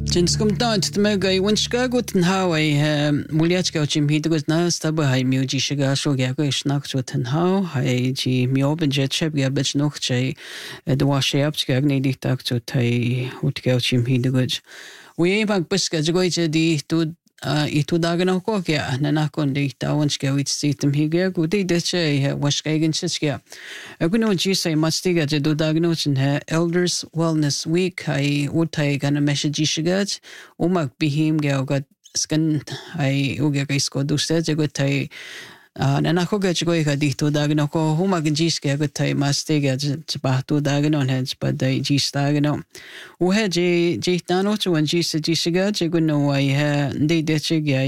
Jinskum dant tmega winchka guten how muliachka chim hidgus na staba hai muji shiga sho ga go shnak to ten how hai ji mioben jet cheb ga bit noch che de washe up ga ne dik tak to tai utga chim hidgus we bag biska go je di to I tu dagen ook ook ja na kon die tawonske iets sitem hier goed die dat je was kijken sisja ek no ji say mastiga je do dagen he elders wellness week hai utai gana message shigat umak bihim ga got skan hai uga isko duste je got tai na ko ga chgo ga di tu dagen ko huma gen ji ske got tai mastiga je ba tu dagen on heads but dai ji dagen on u he je tano to an ji se ji shigat je go no I de de che ga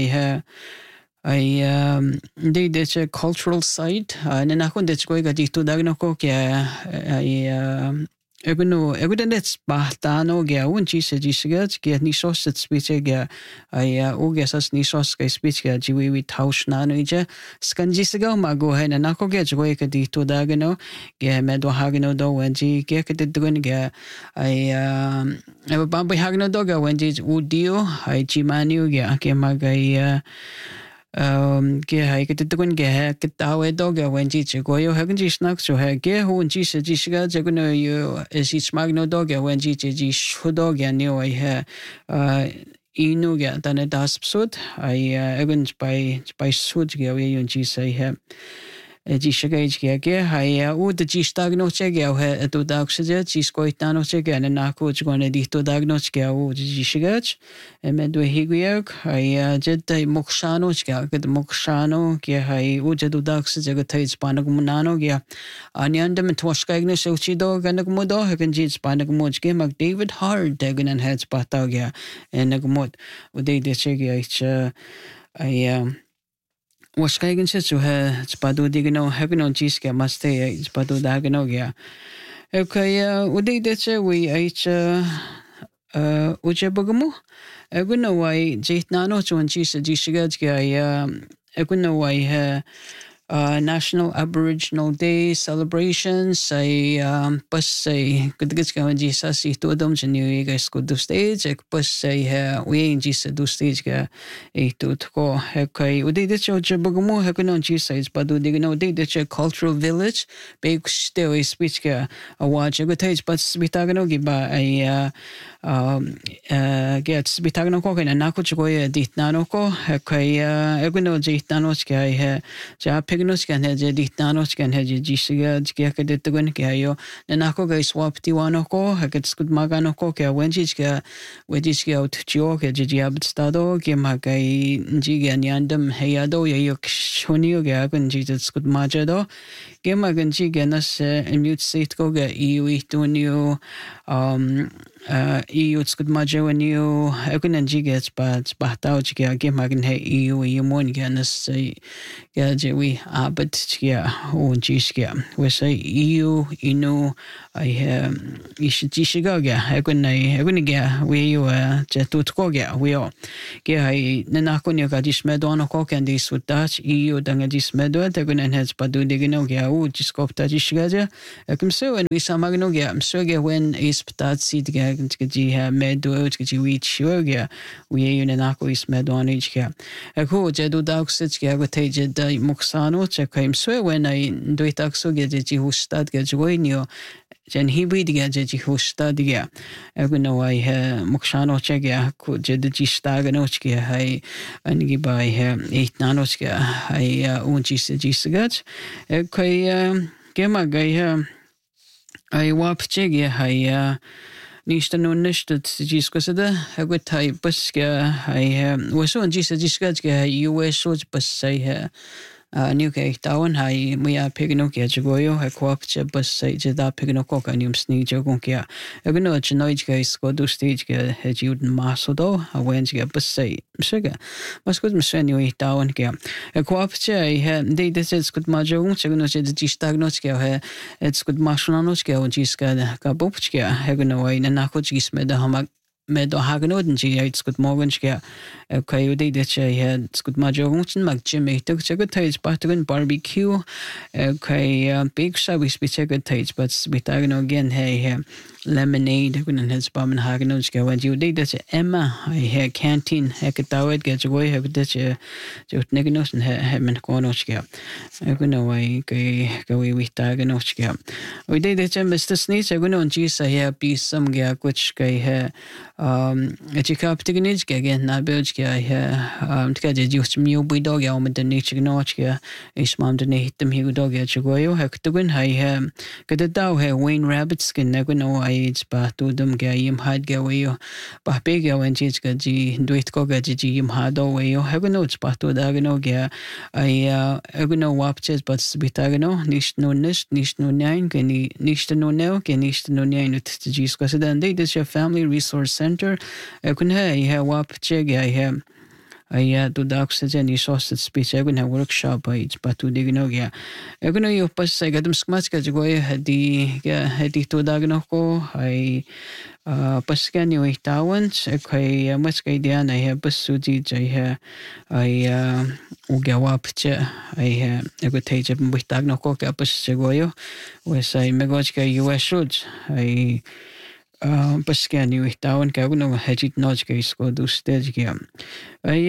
I did a cultural site and na kon de chgo ga di tu dagen ko kya I Evidence Bahtano ga un ji se ji shigat ga ni so sit speech ga I ugesas ni so ska speech ga ji we tausch na no je skanji se ga ma go he na ko ga chgo ga di tu dagen no ga me do hagno do wen ji ga ke de dgun ga I ba ba hagno do ga wen ji udio I ji manu ga ke ma ga ge hai ke tukun ge ha ke tawe do ga wen ji go yo ha ji snak so ha ge hu ji se ji shiga je no yo is ich mag no do ga wen ji ji shu do ga ne I ha inu ga dan das psud I even by sud ga we yon ji sai ha ji shiga ge hai u de ji stag no che ga ha to da se ji skoi ta no che ga na ko ji go ne di to dag no che ga u ji shiga me do higuyak hai jeta mokshano ga ke mokshano ke hai u je do dag se ga thai spanag munano ga anyand me thoshka igne se uchi do ganag mo do ha kan ji spanag mo ke mag David Hard dagen an heads pata ga enag mod u de che ga ich I was kijken zit zo spadu digno hegno jiske maste spadu dagno ga okay u de che we ich uje bugmu eguno wai jitna no chon jise jishiga ga eguno wai National Aboriginal Day celebrations say bus say good ga jisa si to dom jenu ga sko do stage ek bus say we jisa do stage ga e to ko kai udi de cho bugmo hekuno jisa is padu digno de che cultural village big still speech ga a watch go tage but bitagno gi ba gets bitagno ko kana na ko go ditna no ko kai eguno jitna no ga ja pignos kan he ditnanos kan he jisiga ke de tugun ke ayo na ko ga swapti wano ko ha get skud magano ko ke wenjis ga wejis ga ut jo ke ji abstado ke magai ji ga nyandam he yado yo shoni ga kan ji skud majado ke magan ji ga nas mute state ko ga eu itunio EU skud majo new egun ji gets but bahtao ji ga magan he EU mon ga nas ga je we but yeah on ji ga we say EU inu I ish ji ga egun ga we you je tut ko ga we o ge hai na ko ni ga dis me don ko kan dis dach EU danga dis me do egun has padu digno ga u ji skopta ji ga je ekum so and we samagno ga so ga when is patat sid ga ji ha me do ji we chuga we you na ko is me don ga ko je do da sit ga go te je da moksano che kaim so when I do it akso ga ji hustad ga joinio jen hibrid ga ji hustad ga eguno I moksano che ga ko je de ji stag no che hai ani gi bai 8 nanos ga hai un ji se ji sagat kai gema ga I wap che ga hai Nista no nistat jiskasada hagut hai bus ga hai waso jisa jiskaj ga US so bus sai new ga tawan hai muya pigno ga joyo ha kwak che bus sai jada pigno ko ka nium sni jogon ga agno chnoij ga sko do stage ga hejud masodo a wens ga bus sai msega maskud mseni wi tawan ga kwak che ha de de skut ma jogon chagno che jistagno ga ha skut mashnano ga jiska ka bopch ga agno ai na ko jisme da hamak me do hagnoden ji ait skut morgen ga kai u de che ha skut ma jogon mag jimmy to che go tais patgun barbecue kai big sa we speech go tais but bitagno again hey lemonade kun hets bam hagen ons ke wat you did that Emma I her canteen hek tawet get go hek dat jut negnos he men konos ke kun wai ke we tagen os ke we did that Mr. Sneeze kun on ji sa he be some ge kuch ke he chikap tignij ke gen na belj ke he tka je just mi bu dog ya om de nich gnoj ke is mam de ne hitem hi dog ya go yo hek tugun he ke de daw he Wayne Rabbits ke ne kun ai ba tu dum ge yim had ge we yo ba pe ge wen ji ke ji duit ko ge ji yim had o we yo he kun ba tu da no ge ai kun wap ches but bita no nicht no nein ke nicht no ne ke nicht no nein ut ji ko se dan de this your family resource center kun he wap che ge he ai tu da oxygen is also speech kun ha workshop ai ba tu de no ge kun yo pas se ga dum skmas ke go he di tu da no ko ai pas ke ni we tawans kai mas kai dia na he pas su ji jai he ai u ge wap che ai go te je bu tag no ko ke pas se go yo we sai me go ke US should ai pas ke ni we tawan ka no hejit no ke sko du stage ge ai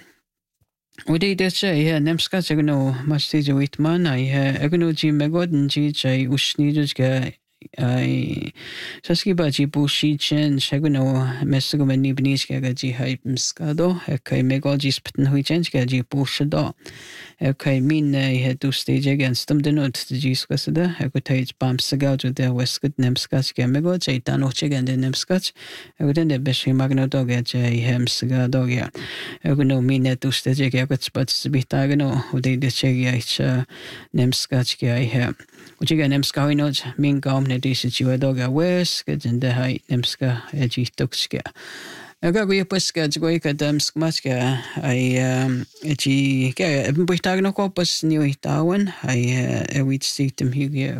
we did that say nemska se no mas te je witman ai no ji me go ji jai usni ju ke ai saski ba ji bu shi chen no mes go men ni bnis ke ga ji hai mska do kai me go ji spten hui chen ke ji bu shi do kai min he du stage against them the not ji ska se da ko tai bam se ga ju de weskud nemska ke me go jai ta no che gen de nemska ko den de be shi magno do ge jai hem se ga do ge ko no min du stage ke ko spat bi ta no de che ge nemska ke ai he Uchi ga nemska ho no min ga ne di si wa do ga wes ke den de hai nemska e ji tokska Aga go pas ka go ka damsk mas ka ai ji ke bu tag no ko pas ni tawan ai e wit sitem hi